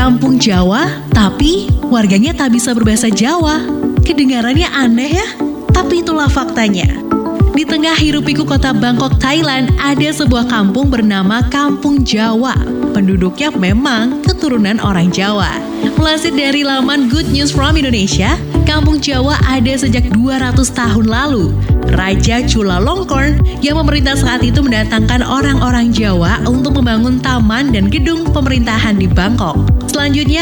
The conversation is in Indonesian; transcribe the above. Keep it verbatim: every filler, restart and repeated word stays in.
Kampung Jawa, tapi warganya tak bisa berbahasa Jawa. Kedengarannya aneh ya? Tapi itulah faktanya. Di tengah hiruk-pikuk kota Bangkok, Thailand, ada sebuah kampung bernama Kampung Jawa. Penduduknya memang keturunan orang Jawa. Melansir dari laman Good News from Indonesia, Kampung Jawa ada sejak dua ratus tahun lalu. Raja Chulalongkorn yang memerintah saat itu mendatangkan orang-orang Jawa untuk membangun taman dan gedung pemerintahan di Bangkok. Selanjutnya,